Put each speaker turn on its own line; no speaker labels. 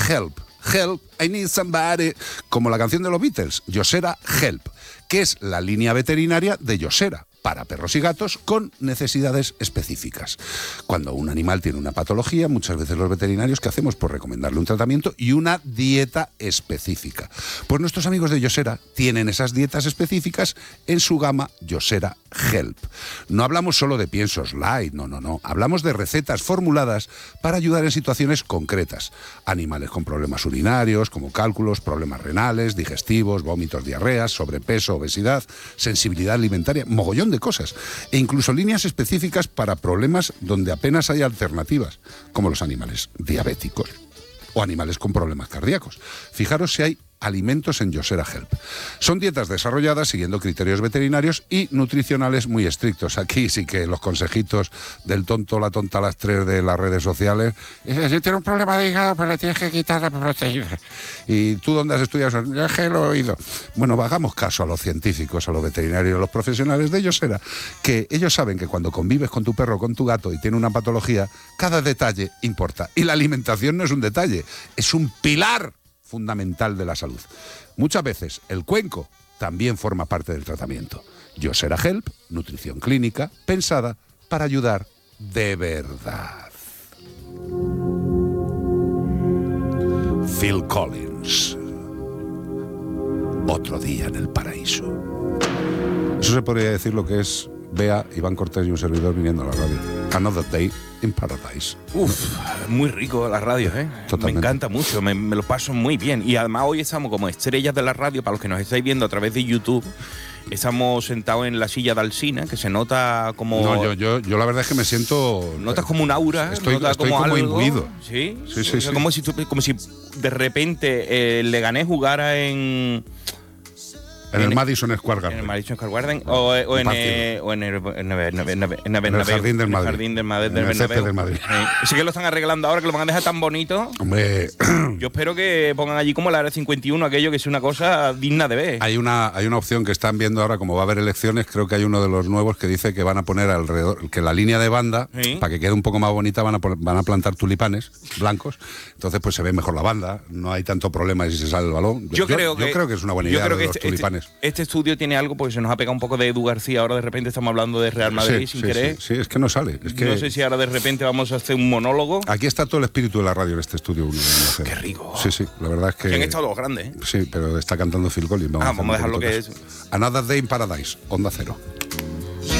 Help. Help, I need somebody. Como la canción de los Beatles, Yosera Help, que es la línea veterinaria de Yosera, para perros y gatos con necesidades específicas. Cuando un animal tiene una patología, muchas veces los veterinarios, ¿qué hacemos? Pues recomendarle un tratamiento y una dieta específica. Pues nuestros amigos de Yosera tienen esas dietas específicas en su gama Yosera Help. No hablamos solo de piensos light, no. Hablamos de recetas formuladas para ayudar en situaciones concretas. Animales con problemas urinarios, como cálculos, problemas renales, digestivos, vómitos, diarreas, sobrepeso, obesidad, sensibilidad alimentaria, mogollón de cosas, e incluso líneas específicas para problemas donde apenas hay alternativas, como los animales diabéticos o animales con problemas cardíacos. Fijaros si hay alimentos en Yosera Help. Son dietas desarrolladas siguiendo criterios veterinarios y nutricionales muy estrictos. Aquí sí que los consejitos del tonto o la tonta a las 3 de las redes sociales, si tiene un problema de hígado, pues le tienes que quitar la proteína. ¿Y tú dónde has estudiado? Ya que lo he oído. Bueno, hagamos caso a los científicos, a los veterinarios, a los profesionales de Yosera, que ellos saben que cuando convives con tu perro o con tu gato y tiene una patología, cada detalle importa. Y la alimentación no es un detalle, es un pilar fundamental de la salud. Muchas veces el cuenco también forma parte del tratamiento. Yosera Help, nutrición clínica pensada para ayudar de verdad. Phil Collins. Otro día en el paraíso. Eso se podría decir lo que es Bea, Iván Cortés y un servidor viniendo a la radio. Another Day in Paradise.
Muy rico la radio, ¿eh?
Totalmente.
Me encanta mucho, me lo paso muy bien. Y además hoy estamos como estrellas de la radio, para los que nos estáis viendo a través de YouTube. Estamos sentados en la silla de Alsina, que se nota como...
No, yo la verdad es que me siento...
Notas como un aura,
estoy
notas
como
algo,
imbuido.
Sí.
Sí.
Como si de repente el Leganés jugara en
el Madison Square Garden.
En el Madison Square Garden o en el
Jardín del Madrid.
En
el césped del Madrid.
Sí que lo están arreglando ahora, que lo van a dejar tan bonito.
Hombre,
yo espero que pongan allí como la Área 51, aquello que es una cosa digna de ver.
Hay una opción que están viendo ahora, como va a haber elecciones, creo que hay uno de los nuevos que dice que van a poner alrededor, que la línea de banda,
¿Sí?
para que quede un poco más bonita, van a plantar tulipanes blancos. Entonces pues se ve mejor la banda, no hay tanto problema si se sale el balón. Yo creo que es una buena idea de los tulipanes.
Este estudio tiene algo, porque se nos ha pegado un poco de Edu García, ahora de repente estamos hablando de Real Madrid sin querer.
Sí, es que no sale. Es que
no sé si ahora de repente vamos a hacer un monólogo.
Aquí está todo el espíritu de la radio en este estudio.
Qué rico.
Sí, la verdad es que...
Han estado los grandes, ¿eh?
Sí, pero está cantando Phil Collins.
Vamos a dejar lo que es.
Another Day in Paradise, Onda Cero.